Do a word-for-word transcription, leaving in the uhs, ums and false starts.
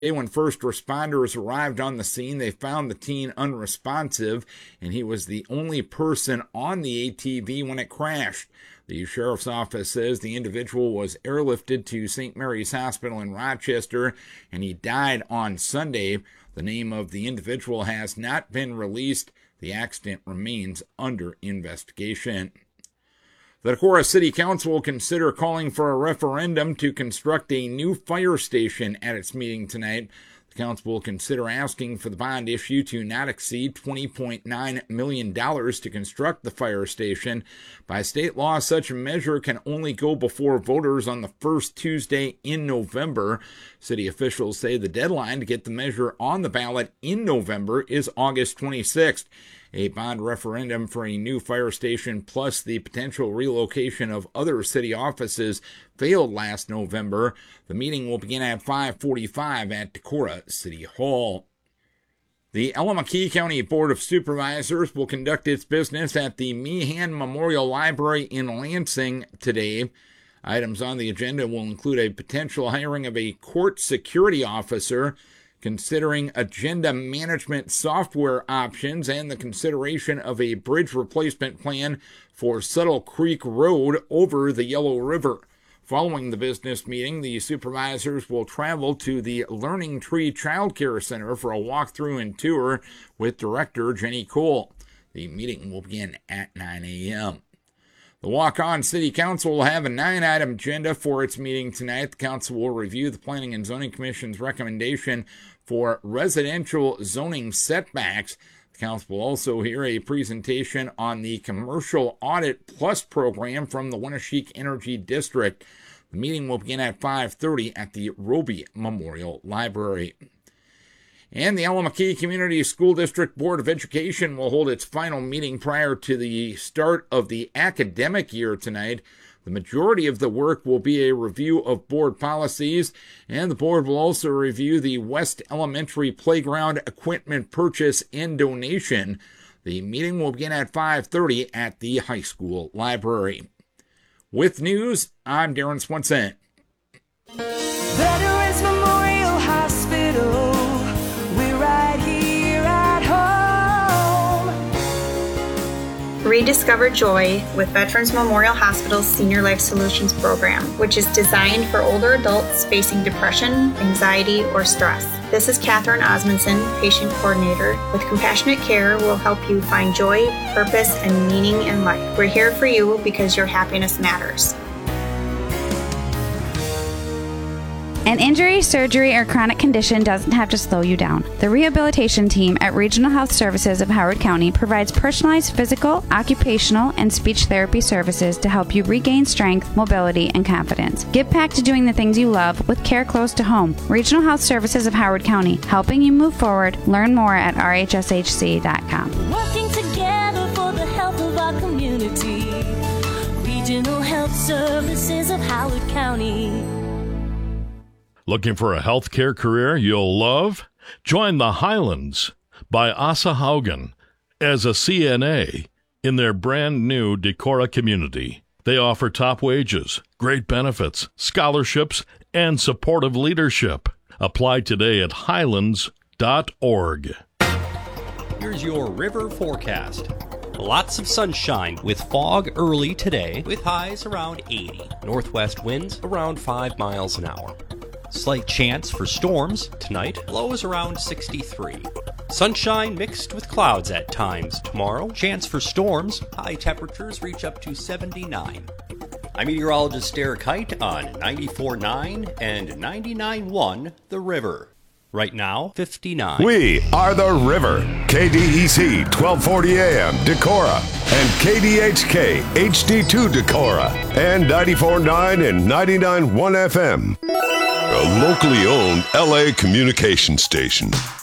When first responders arrived on the scene, they found the teen unresponsive, and he was the only person on the A T V when it crashed. The sheriff's office says the individual was airlifted to Saint Mary's Hospital in Rochester, and he died on Sunday. The name of the individual has not been released. The accident remains under investigation. The Decorah City Council will consider calling for a referendum to construct a new fire station at its meeting tonight. The council will consider asking for the bond issue to not exceed twenty point nine million dollars to construct the fire station. By state law, such a measure can only go before voters on the first Tuesday in November. City officials say the deadline to get the measure on the ballot in November is August twenty-sixth. A bond referendum for a new fire station plus the potential relocation of other city offices failed last November. The meeting will begin at five forty-five at Decorah City Hall. The Allamakee County Board of Supervisors will conduct its business at the Meehan Memorial Library in Lansing today. Items on the agenda will include a potential hiring of a court security officer, considering agenda management software options, and the consideration of a bridge replacement plan for Settle Creek Road over the Yellow River. Following the business meeting, the supervisors will travel to the Learning Tree Child Care Center for a walkthrough and tour with Director Jenny Cole. The meeting will begin at nine a.m. The Waukon City Council will have a nine-item agenda for its meeting tonight. The council will review the Planning and Zoning Commission's recommendation for residential zoning setbacks. The council will also hear a presentation on the Commercial Audit Plus program from the Winneshiek Energy District. The meeting will begin at five thirty at the Roby Memorial Library. And the Allamakee Community School District Board of Education will hold its final meeting prior to the start of the academic year tonight. The majority of the work will be a review of board policies, and the board will also review the West Elementary Playground equipment purchase and donation. The meeting will begin at five thirty at the high school library. With news, I'm Darren Swenson. Veterans Memorial Hospital. Rediscover joy with Veterans Memorial Hospital's Senior Life Solutions program, which is designed for older adults facing depression, anxiety, or stress. This is Catherine Osmondson, patient coordinator. With Compassionate Care, we'll help you find joy, purpose, and meaning in life. We're here for you because your happiness matters. An injury, surgery, or chronic condition doesn't have to slow you down. The rehabilitation team at Regional Health Services of Howard County provides personalized physical, occupational, and speech therapy services to help you regain strength, mobility, and confidence. Get back to doing the things you love with care close to home. Regional Health Services of Howard County, helping you move forward. Learn more at r h s h c dot com. Working together for the health of our community. Regional Health Services of Howard County. Looking for a healthcare career you'll love? Join the Highlands by Asa Haugen as a C N A in their brand new Decorah community. They offer top wages, great benefits, scholarships, and supportive leadership. Apply today at highlands dot org. Here's your river forecast. Lots of sunshine with fog early today with highs around eighty. Northwest winds around five miles an hour. Slight chance for storms tonight, lows around sixty-three. Sunshine mixed with clouds at times tomorrow. Chance for storms, high temperatures reach up to seventy-nine. I'm meteorologist Derek Height on ninety-four point nine and ninety-nine point one The River. Right now, fifty-nine. We are The River. K D E C twelve forty A M Decorah and K D H K H D two Decorah and ninety-four point nine and ninety-nine point one F M. A locally owned L A communication station.